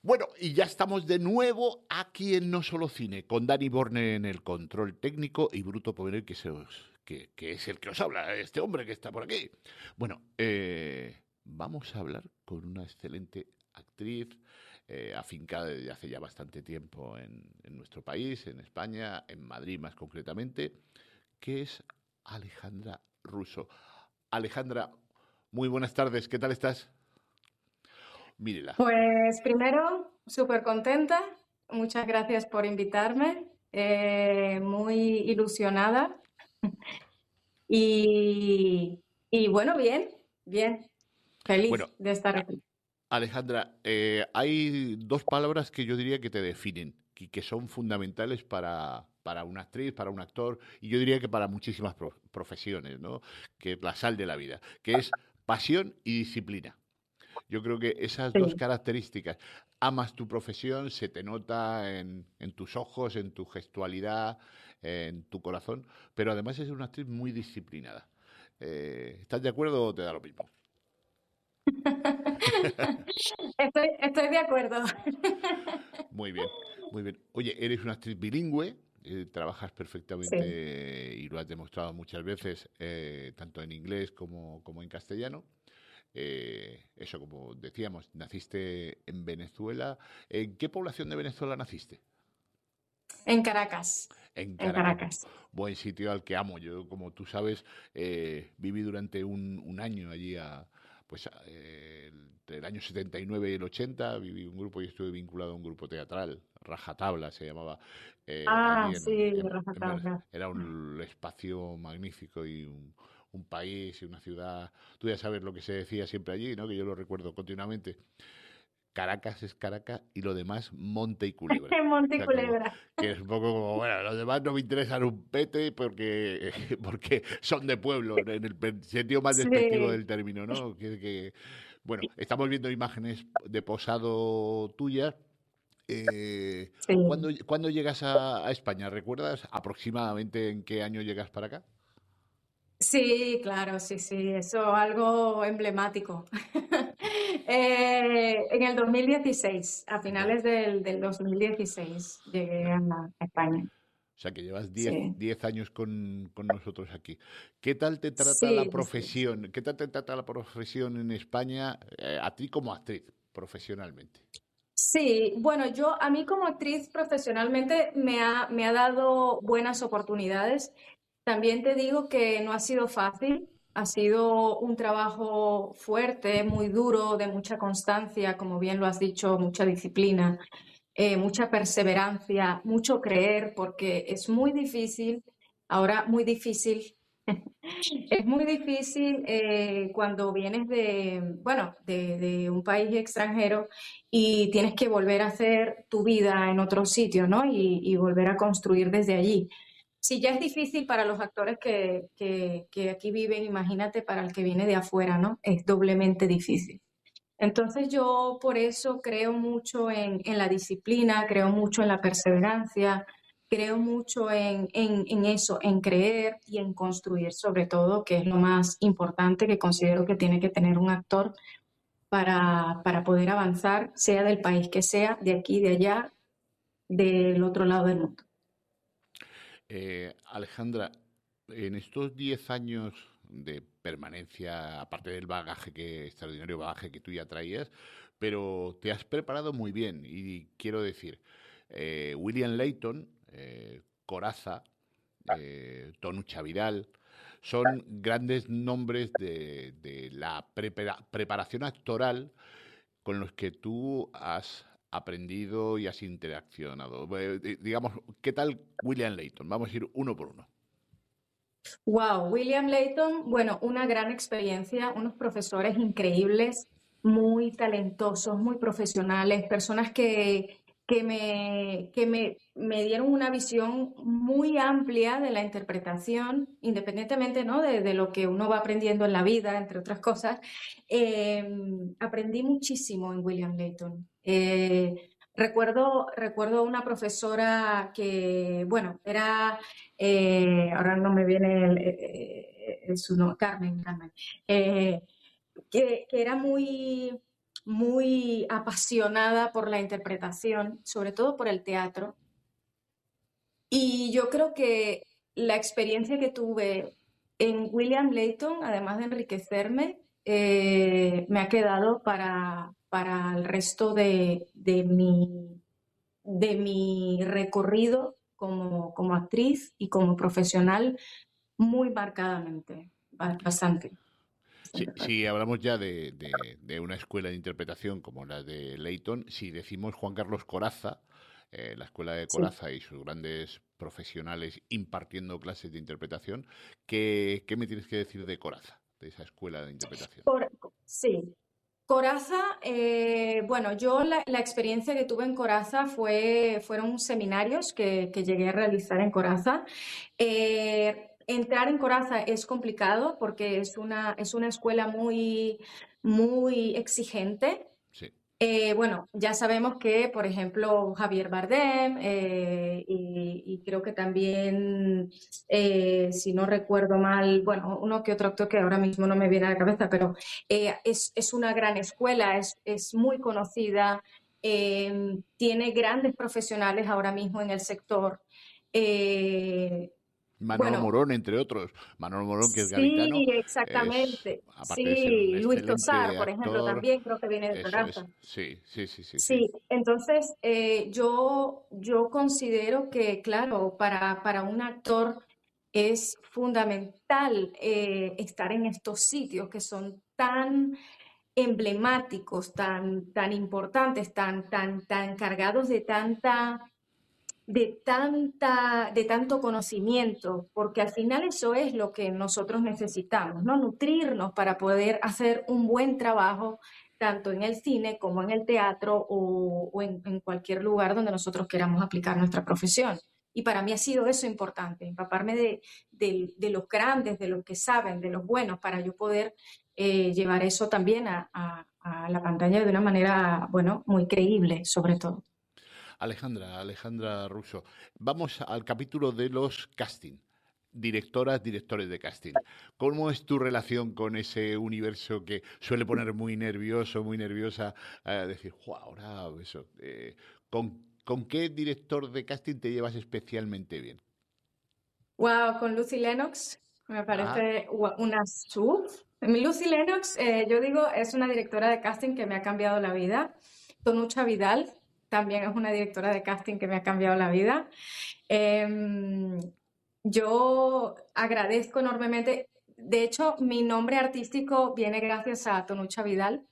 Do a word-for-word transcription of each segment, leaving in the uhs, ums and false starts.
Bueno, y ya estamos de nuevo aquí en No Solo Cine, con Dani Borne en el control técnico y Bruto Poder, que, se os- que, que es el que os habla, este hombre que está por aquí. Bueno, eh, vamos a hablar con una excelente actriz, eh, afincada desde hace ya bastante tiempo en, en nuestro país, en España, en Madrid más concretamente, que es Alejandra Russo. Alejandra, muy buenas tardes, ¿qué tal estás? Mírela. Pues primero, súper contenta. Muchas gracias por invitarme. Eh, muy ilusionada. Y, y bueno, bien, bien. Bueno, Feliz de estar aquí. Alejandra, eh, hay dos palabras que yo diría que te definen y que son fundamentales para, para una actriz, para un actor, y yo diría que para muchísimas pro- profesiones, ¿no? Que es la sal de la vida, que es pasión y disciplina. Yo creo que esas dos Sí. características, amas tu profesión, se te nota en, en tus ojos, en tu gestualidad, en tu corazón, pero además es una actriz muy disciplinada. Eh, ¿estás de acuerdo o te da lo mismo? Estoy, estoy de acuerdo. Muy bien, muy bien. Oye, eres una actriz bilingüe, eh, trabajas perfectamente Sí. eh, y lo has demostrado muchas veces, eh, tanto en inglés como, como en castellano. Eh, eso, como decíamos, naciste en Venezuela. ¿En qué población de Venezuela naciste? En Caracas. En En Caracas, Caracas. buen sitio al que amo. Yo, como tú sabes, eh, viví durante un, un año allí a, pues, a- eh, entre el año setenta y nueve y el ochenta, viví un grupo y estuve vinculado a un grupo teatral, Rajatabla se llamaba, eh, Ah, allí en, sí, en, Rafa en Vene- Tabla. Era un espacio magnífico y un, un país y una ciudad. Tú ya sabes lo que se decía siempre allí, ¿no? Que yo lo recuerdo continuamente. Caracas es Caracas y lo demás monte y culebra. En O Monte sea, como Culebra. que es un poco como, bueno, los demás no me interesan un pete porque, porque son de pueblo, en el pe- sentido más despectivo Sí, del término, ¿no? Que, que- bueno, estamos viendo imágenes de posado tuyas. Eh, ¿cuándo, sí. cuándo llegas a, a España? ¿Recuerdas aproximadamente en qué año llegas para acá? Sí, claro, sí, sí, eso algo emblemático. Eh, en el dos mil dieciséis, a Dos. finales del, del dos mil dieciséis, llegué Bueno, a, a España. o sea que llevas diez Sí, diez años con, con nosotros aquí. ¿Qué tal te trata la sí, sí. profesión? ¿Qué tal te trata la profesión en España, eh, a ti como actriz, profesionalmente? Sí, bueno, yo a mí como actriz profesionalmente me ha, me ha dado buenas oportunidades. También te digo que no ha sido fácil, ha sido un trabajo fuerte, muy duro, de mucha constancia, como bien lo has dicho, mucha disciplina, eh, mucha perseverancia, mucho creer, porque es muy difícil, ahora muy difícil. Es muy difícil eh, cuando vienes de, bueno, de, de un país extranjero y tienes que volver a hacer tu vida en otro sitio, ¿no? Y, y volver a construir desde allí. Si ya es difícil para los actores que, que, que aquí viven, imagínate para el que viene de afuera, ¿no? Es doblemente difícil. Entonces yo por eso creo mucho en, en la disciplina, creo mucho en la perseverancia, creo mucho en, en, en eso, en creer y en construir sobre todo, que es lo más importante que considero que tiene que tener un actor para, para poder avanzar, sea del país que sea, de aquí, de allá, del otro lado del mundo. Eh, Alejandra, en estos diez años de permanencia, aparte del bagaje que, extraordinario bagaje que tú ya traías, pero te has preparado muy bien. Y quiero decir, eh, William Layton, eh, Coraza, eh, Tonu Chaviral, son grandes nombres de, de la prepara- preparación actoral con los que tú has aprendido y has interaccionado. Eh, di- digamos, ¿qué tal William Layton? Vamos a ir uno por uno. Wow, William Layton, bueno, una gran experiencia, unos profesores increíbles, muy talentosos, muy profesionales, personas que, que me, que me, me dieron una visión muy amplia de la interpretación, independientemente, ¿no? de, de lo que uno va aprendiendo en la vida, entre otras cosas. Eh, aprendí muchísimo en William Layton. Eh, recuerdo, recuerdo una profesora que, bueno, era eh, ahora no me viene el, eh, eh, su nombre, Carmen, Carmen, eh, que, que era muy, muy apasionada por la interpretación, sobre todo por el teatro. Y yo creo que la experiencia que tuve en William Layton, además de enriquecerme, eh, me ha quedado para, para el resto de, de mi, de mi recorrido como, como actriz y como profesional muy marcadamente, ba- bastante, Si, bastante fuerte. si hablamos ya de, de- de una escuela de interpretación como la de Leighton, si decimos Juan Carlos Corazza, eh, la escuela de Sí. Corazza y sus grandes profesionales impartiendo clases de interpretación, ¿qué, qué me tienes que decir de Corazza, de esa escuela de interpretación? Por- sí. Coraza, eh, bueno, yo la, la experiencia que tuve en Coraza fue, fueron seminarios que, que llegué a realizar en Coraza. Eh, entrar en Coraza es complicado porque es una, es una escuela muy, muy exigente. Sí. Eh, bueno, ya sabemos que, por ejemplo, Javier Bardem eh, y, y creo que también, eh, si no recuerdo mal, bueno, uno que otro actor que ahora mismo no me viene a la cabeza, pero eh, es, es una gran escuela, es, es muy conocida, eh, tiene grandes profesionales ahora mismo en el sector. Eh, Manolo bueno, Morón, entre otros. Manolo Morón, que es gaditano, sí, es, exactamente. aparte de ser un Sí, Luis Tosar, excelente por ejemplo, actor, también creo que viene de eso es. Coraza. Sí, sí, sí, sí, sí. Sí, entonces eh, yo, yo considero que, claro, para, para un actor es fundamental eh, estar en estos sitios que son tan emblemáticos, tan, tan importantes, tan, tan, tan cargados de tanta de tanta, de tanto conocimiento, porque al final eso es lo que nosotros necesitamos, ¿no? Nutrirnos para poder hacer un buen trabajo, tanto en el cine como en el teatro o, o en, en cualquier lugar donde nosotros queramos aplicar nuestra profesión. Y para mí ha sido eso importante, empaparme de, de, de los grandes, de los que saben, de los buenos, para yo poder eh, llevar eso también a, a, a la pantalla de una manera, bueno, muy creíble, sobre todo. Alejandra, Alejandra Russo, vamos al capítulo de los casting. Directoras, directores de casting. ¿Cómo es tu relación con ese universo que suele poner muy nervioso, muy nerviosa? Eh, decir, "Jua, ahora eso. Eh, ¿con, con qué director de casting te llevas especialmente bien? Wow, con Lucy Lennox, me Ah, parece gua- una sub. Lucy Lennox, eh, yo digo, es una directora de casting que me ha cambiado la vida. Tonucha Vidal también es una directora de casting que me ha cambiado la vida. Em, yo agradezco enormemente, de hecho, mi nombre artístico viene gracias a Tonucha Vidal.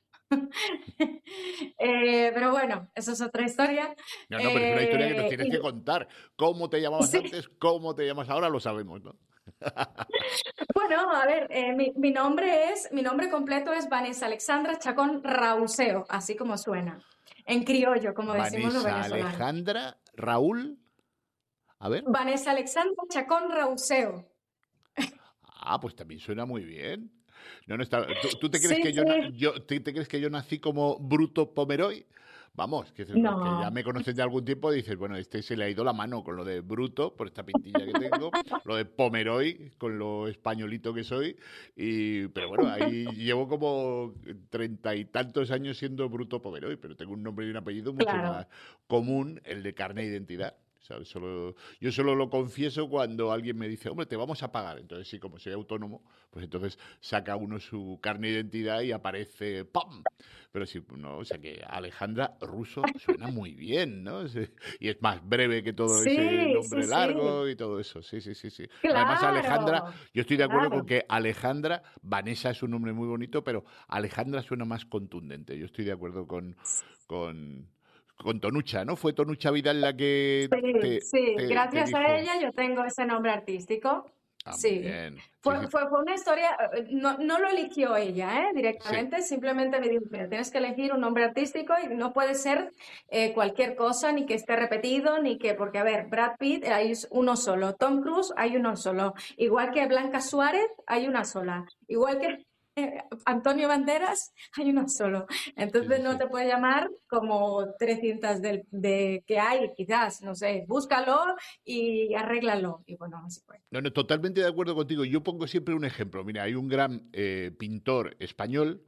Eh, pero bueno, eso es otra historia. no, no, pero es una historia que nos Eh, tienes y que contar. ¿Cómo te llamabas sí. antes? ¿Cómo te llamas ahora? Lo sabemos, ¿no? Bueno, a ver, eh, mi, mi nombre es, mi nombre completo es Vanessa Alexandra Chacón Rauseo, así como suena, en criollo, como decimos los Vanessa venezolanos. Alejandra, Raúl, a ver. Vanessa Alexandra Chacón Rauseo. Ah, pues también suena muy bien. No, no está. ¿Tú, tú te crees Sí, que yo, na- sí. yo te, te crees que yo nací como Bruto Pomeroy? Vamos, que dices, los que ya No, me conocen de algún tiempo dices, bueno, este se le ha ido la mano con lo de Bruto, por esta pintilla que tengo, lo de Pomeroy, con lo españolito que soy, y, pero bueno, ahí llevo como treinta y tantos años siendo Bruto Pomeroy, pero tengo un nombre y un apellido mucho claro, más común, el de carne e identidad. ¿Sabes? Solo, yo solo lo confieso cuando alguien me dice, hombre, te vamos a pagar. Entonces, sí, como soy autónomo, pues entonces saca uno su carne de identidad y aparece ¡pam! Pero sí, no, o sea que Alejandra Russo suena muy bien, ¿no? Sí, y es más breve que todo ese sí, sí, nombre sí, largo y todo eso. Sí, sí, sí, sí. Además, Alejandra, claro, yo estoy de acuerdo con claro. que Alejandra, Vanessa es un nombre muy bonito, pero Alejandra suena más contundente. Yo estoy de acuerdo con, con, con Tonucha, ¿no? Fue Tonucha Vidal la que Sí, te, sí, te, te gracias a dijo, ella yo tengo ese nombre artístico. ah, muy Sí, bien. Sí, fue, sí, fue, fue una historia, eh, no, no lo eligió ella, ¿eh? sí, Directamente, simplemente me dijo, mira, tienes que elegir un nombre artístico y no puede ser eh, cualquier cosa, ni que esté repetido, ni que, porque a ver, Brad Pitt hay uno solo, Tom Cruise hay uno solo, igual que Blanca Suárez hay una sola, igual que eh, Antonio Banderas hay uno solo. sí, sí, Entonces no sí. te puede llamar como trescientas del, de que hay, quizás, no sé, búscalo y arréglalo. Y bueno, así fue. No, no, totalmente de acuerdo contigo. Yo pongo siempre un ejemplo. Mira, hay un gran eh, pintor español,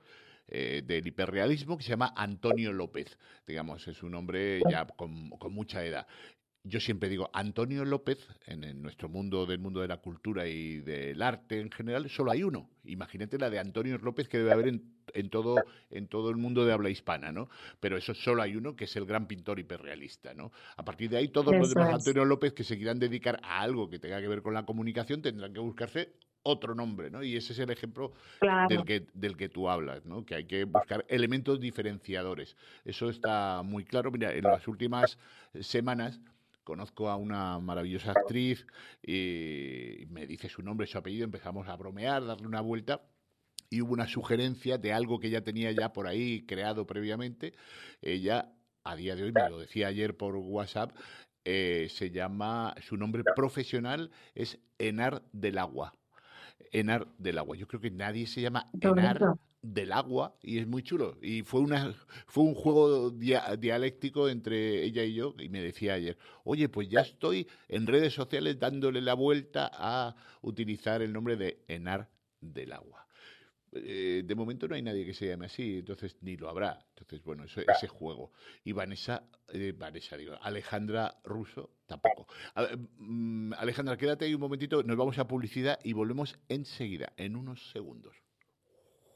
eh, del hiperrealismo que se llama Antonio López. Digamos, es un hombre ya con, con mucha edad. Yo siempre digo, Antonio López, en, en nuestro mundo, del mundo de la cultura y del arte en general, solo hay uno. Imagínate la de Antonio López que debe haber en, en todo, en todo el mundo de habla hispana, ¿no? Pero eso solo hay uno, que es el gran pintor hiperrealista, ¿no? A partir de ahí, todos los Eso demás es, Antonio López que se quieran dedicar a algo que tenga que ver con la comunicación tendrán que buscarse otro nombre, ¿no? Y ese es el ejemplo del claro. que, del que tú hablas, ¿no? Que hay que buscar elementos diferenciadores. Eso está muy claro. Mira, en las últimas semanas conozco a una maravillosa actriz y me dice su nombre, su apellido, empezamos a bromear, darle una vuelta y hubo una sugerencia de algo que ella tenía ya por ahí creado previamente. Ella, a día de hoy, me lo decía ayer por WhatsApp, eh, se llama, su nombre profesional es Enar del Agua. Enar del Agua. Yo creo que nadie se llama Qué Enar bonito. del Agua y es muy chulo. Y fue una fue un juego dia- dialéctico entre ella y yo y me decía ayer, oye, pues ya estoy en redes sociales dándole la vuelta a utilizar el nombre de Enar del Agua. Eh, de momento no hay nadie que se llame así, entonces ni lo habrá. Entonces, bueno, eso, ese juego. Y Vanessa, eh, Vanessa, digo, Alejandra Russo, tampoco. A ver, mm, Alejandra, quédate ahí un momentito, nos vamos a publicidad y volvemos enseguida, en unos segundos.